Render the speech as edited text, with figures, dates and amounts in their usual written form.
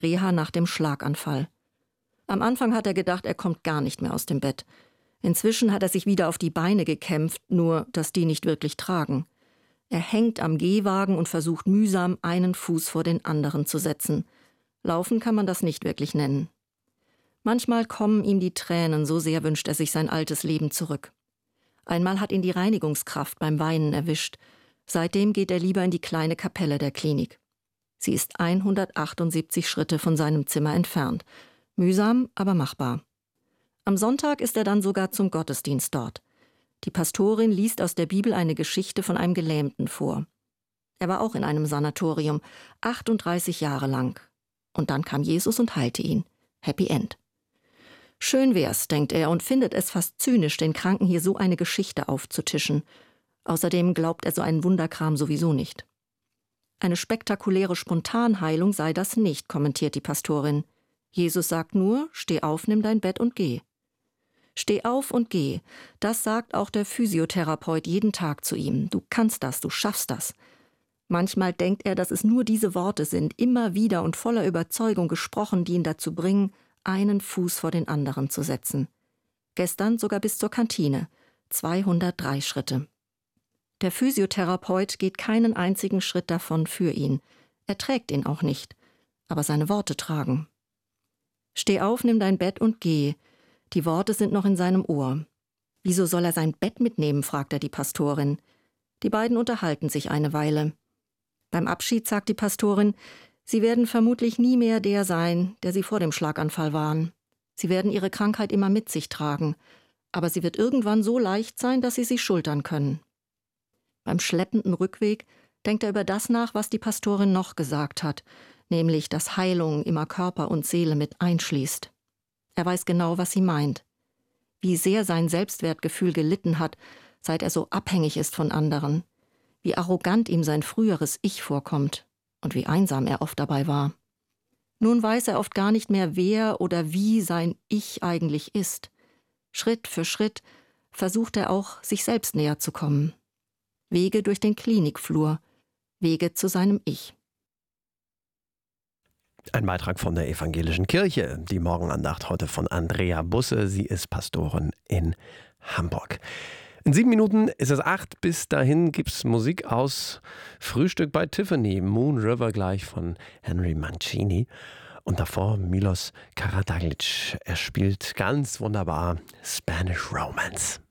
Reha nach dem Schlaganfall. Am Anfang hat er gedacht, er kommt gar nicht mehr aus dem Bett. Inzwischen hat er sich wieder auf die Beine gekämpft, nur dass die nicht wirklich tragen. Er hängt am Gehwagen und versucht mühsam, einen Fuß vor den anderen zu setzen. Laufen kann man das nicht wirklich nennen. Manchmal kommen ihm die Tränen, so sehr wünscht er sich sein altes Leben zurück. Einmal hat ihn die Reinigungskraft beim Weinen erwischt. Seitdem geht er lieber in die kleine Kapelle der Klinik. Sie ist 178 Schritte von seinem Zimmer entfernt. Mühsam, aber machbar. Am Sonntag ist er dann sogar zum Gottesdienst dort. Die Pastorin liest aus der Bibel eine Geschichte von einem Gelähmten vor. Er war auch in einem Sanatorium, 38 Jahre lang. Und dann kam Jesus und heilte ihn. Happy End. Schön wär's, denkt er, und findet es fast zynisch, den Kranken hier so eine Geschichte aufzutischen. Außerdem glaubt er so einen Wunderkram sowieso nicht. Eine spektakuläre Spontanheilung sei das nicht, kommentiert die Pastorin. Jesus sagt nur, steh auf, nimm dein Bett und geh. Steh auf und geh, das sagt auch der Physiotherapeut jeden Tag zu ihm. Du kannst das, du schaffst das. Manchmal denkt er, dass es nur diese Worte sind, immer wieder und voller Überzeugung gesprochen, die ihn dazu bringen, einen Fuß vor den anderen zu setzen. Gestern sogar bis zur Kantine, 203 Schritte. Der Physiotherapeut geht keinen einzigen Schritt davon für ihn. Er trägt ihn auch nicht, aber seine Worte tragen. Steh auf, nimm dein Bett und geh. Die Worte sind noch in seinem Ohr. Wieso soll er sein Bett mitnehmen, fragt er die Pastorin. Die beiden unterhalten sich eine Weile. Beim Abschied sagt die Pastorin, sie werden vermutlich nie mehr der sein, der sie vor dem Schlaganfall waren. Sie werden ihre Krankheit immer mit sich tragen, aber sie wird irgendwann so leicht sein, dass sie sie schultern können. Beim schleppenden Rückweg denkt er über das nach, was die Pastorin noch gesagt hat, nämlich, dass Heilung immer Körper und Seele mit einschließt. Er weiß genau, was sie meint. Wie sehr sein Selbstwertgefühl gelitten hat, seit er so abhängig ist von anderen. Wie arrogant ihm sein früheres Ich vorkommt und wie einsam er oft dabei war. Nun weiß er oft gar nicht mehr, wer oder wie sein Ich eigentlich ist. Schritt für Schritt versucht er auch, sich selbst näher zu kommen. Wege durch den Klinikflur, Wege zu seinem Ich. Ein Beitrag von der Evangelischen Kirche, die Morgenandacht heute von Andrea Busse. Sie ist Pastorin in Hamburg. In 7 Minuten ist es 8. Bis dahin gibt's Musik aus Frühstück bei Tiffany. Moon River gleich von Henry Mancini. Und davor Milos Karadaglic. Er spielt ganz wunderbar Spanish Romance.